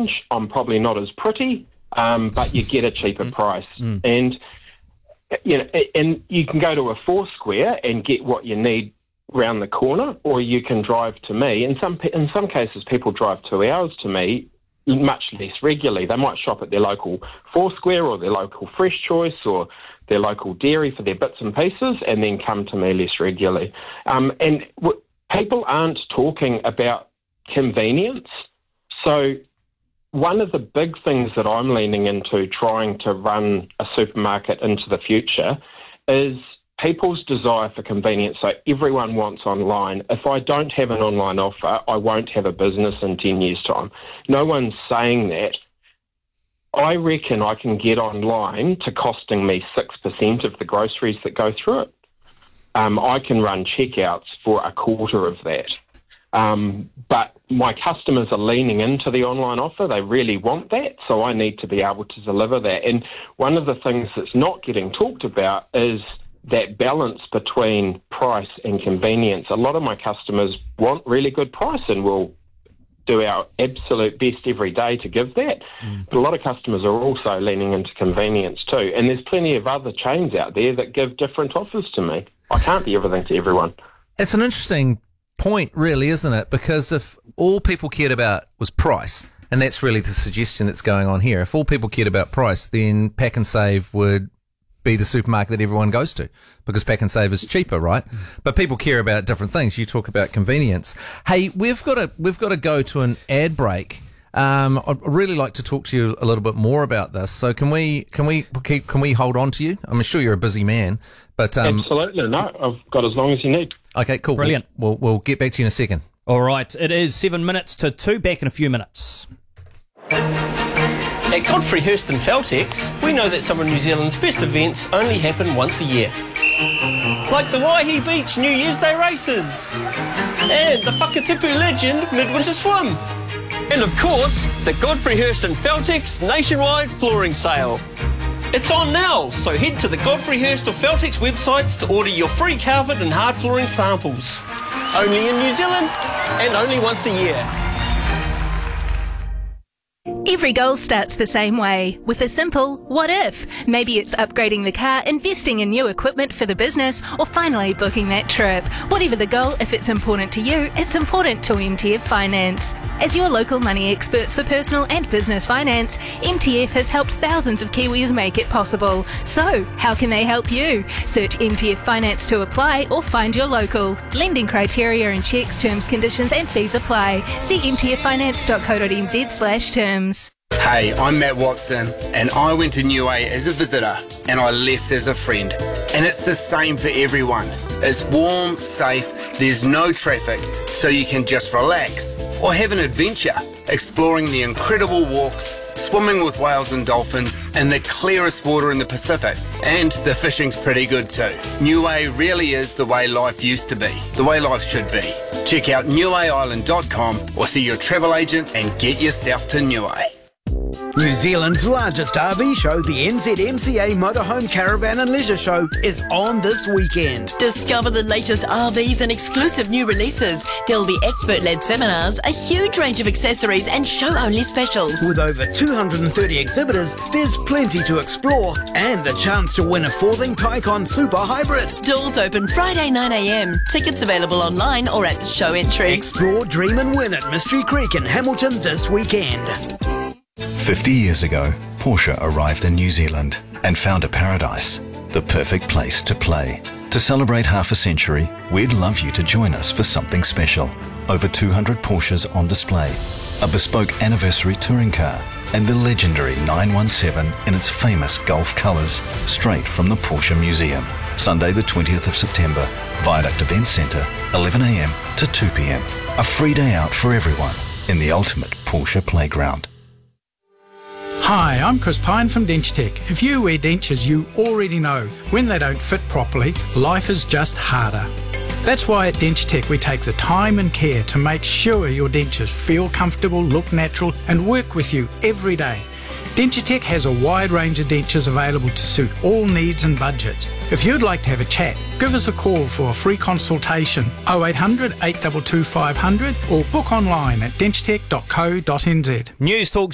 range. I'm probably not as pretty, but you get a cheaper price. And and you can go to a Foursquare and get what you need round the corner, or you can drive to me. In some cases, people drive 2 hours to me, much less regularly. They might shop at their local Foursquare or their local Fresh Choice or their local dairy for their bits and pieces, and then come to me less regularly. People aren't talking about convenience. So one of the big things that I'm leaning into trying to run a supermarket into the future is people's desire for convenience. So everyone wants online. If I don't have an online offer, I won't have a business in 10 years' time. No one's saying that. I reckon I can get online to costing me 6% of the groceries that go through it. I can run checkouts for a quarter of that. But my customers are leaning into the online offer. They really want that, so I need to be able to deliver that. And one of the things that's not getting talked about is that balance between price and convenience. A lot of my customers want really good price and will do our absolute best every day to give that. But a lot of customers are also leaning into convenience too. And there's plenty of other chains out there that give different offers to me. I can't be everything to everyone. It's an interesting point, really, isn't it? Because if all people cared about was price, and that's really the suggestion that's going on here, if all people cared about price, then Pack and Save would be the supermarket that everyone goes to, because Pack and Save is cheaper, right? But people care about different things. You talk about convenience. Hey, we've got to go to an ad break. I'd really like to talk to you a little bit more about this. So can we hold on to you? I'm sure you're a busy man, but absolutely no. I've got as long as you need. Okay, cool. Brilliant. We'll get back to you in a second. All right. It is 7 minutes to 2. Back in a few minutes. At Godfrey Hirst and Feltex, we know that some of New Zealand's best events only happen once a year. Like the Waihi Beach New Year's Day races, and the Whakatipu Legend Midwinter Swim, and of course, the Godfrey Hirst and Feltex nationwide flooring sale. It's on now, so head to the Godfrey Hirst or Feltex websites to order your free carpet and hard flooring samples. Only in New Zealand, and only once a year. Every goal starts the same way, with a simple what if. Maybe it's upgrading the car, investing in new equipment for the business, or finally booking that trip. Whatever the goal, if it's important to you, it's important to MTF Finance. As your local money experts for personal and business finance, MTF has helped thousands of Kiwis make it possible. So, how can they help you? Search MTF Finance to apply or find your local. Lending criteria and checks, terms, conditions and fees apply. See mtffinance.co.nz/terms. Hey, I'm Matt Watson, and I went to Niue as a visitor, and I left as a friend. And it's the same for everyone. It's warm, safe, there's no traffic, so you can just relax or have an adventure, exploring the incredible walks, swimming with whales and dolphins, and the clearest water in the Pacific. And the fishing's pretty good too. Niue really is the way life used to be, the way life should be. Check out niueisland.com or see your travel agent and get yourself to Niue. New Zealand's largest RV show, the NZMCA Motorhome Caravan and Leisure Show, is on this weekend. Discover the latest RVs and exclusive new releases. There'll be expert-led seminars, a huge range of accessories and show-only specials. With over 230 exhibitors, there's plenty to explore and the chance to win a Forthing Tycon Super Hybrid. Doors open Friday 9 a.m. Tickets available online or at the show entry. Explore, dream and win at Mystery Creek in Hamilton this weekend. 50 years ago, Porsche arrived in New Zealand and found a paradise, the perfect place to play. To celebrate half a century, we'd love you to join us for something special. Over 200 Porsches on display, a bespoke anniversary touring car, and the legendary 917 in its famous Gulf colours, straight from the Porsche Museum. Sunday the 20th of September, Viaduct Event Centre, 11 a.m. to 2 p.m. A free day out for everyone in the ultimate Porsche playground. Hi, I'm Chris Pine from Dentutech. If you wear dentures, you already know when they don't fit properly, life is just harder. That's why at Dentutech we take the time and care to make sure your dentures feel comfortable, look natural and work with you every day. Dentutech has a wide range of dentures available to suit all needs and budgets. If you'd like to have a chat, give us a call for a free consultation, 0800 822 500 or book online at dentutech.co.nz. News Talk